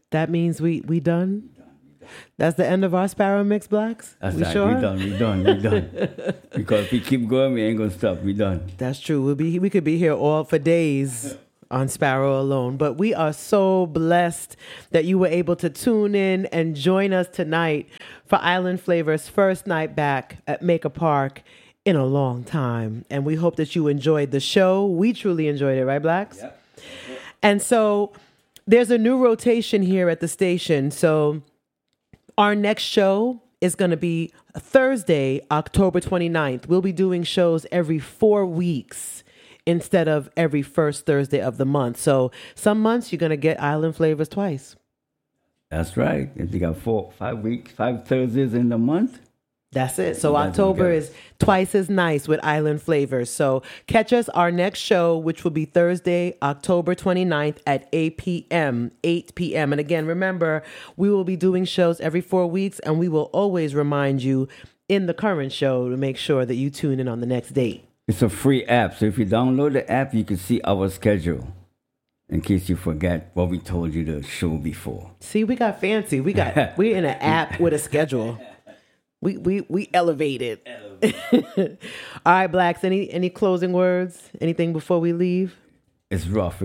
That means we done? That's the end of our Sparrow Mix, Blacks? That's we right. sure? We done. Because if we keep going, we ain't gonna stop. We done. That's true. We could be here all for days on Sparrow alone. But we are so blessed that you were able to tune in and join us tonight for Island Flavor's first night back at Maker Park in a long time. And we hope that you enjoyed the show. We truly enjoyed it, right, Blacks? Yep. And so there's a new rotation here at the station. So our next show is going to be Thursday, October 29th. We'll be doing shows every 4 weeks instead of every first Thursday of the month. So some months you're going to get Island Flavors twice. That's right. If you got 5 Thursdays in the month. That's it. So October is twice as nice with Island Flavors. So catch us our next show, which will be Thursday, October 29th at 8 p.m. And again, remember, we will be doing shows every 4 weeks, and we will always remind you in the current show to make sure that you tune in on the next date. It's a free app. So if you download the app, you can see our schedule in case you forget what we told you the show before. See, we got fancy. We're in an app with a schedule. We elevated. All right, Blacks, any closing words? Anything before we leave? It's rough.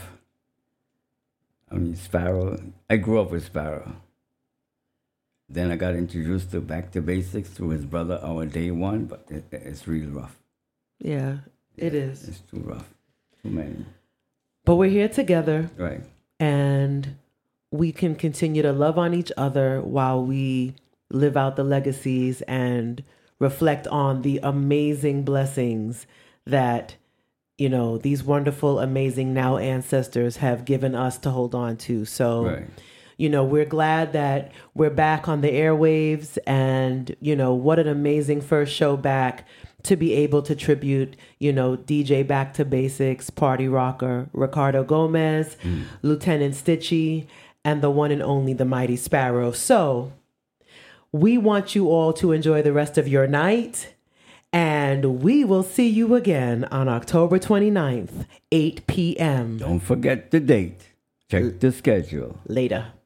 I mean, Sparrow. I grew up with Sparrow. Then I got introduced to Back to Basics through his brother, our day one, but it's really rough. Yeah, it is. It's too rough. Too many. But we're here together. Right. And we can continue to love on each other while we live out the legacies and reflect on the amazing blessings that, you know, these wonderful, amazing now ancestors have given us to hold on to. So, Right. You know, we're glad that we're back on the airwaves, and, you know, what an amazing first show back to be able to tribute, you know, DJ Back to Basics, Party Rocker, Ricardo Gomez, Lieutenant Stitchy, and the one and only the Mighty Sparrow. So we want you all to enjoy the rest of your night, and we will see you again on October 29th, 8 p.m. Don't forget the date. Check the schedule. Later.